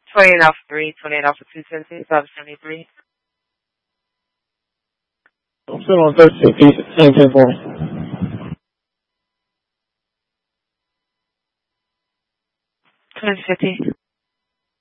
28 Alpha 3, 28 Alpha 2, 73. I'm still on 13, same 10 for me. 2050.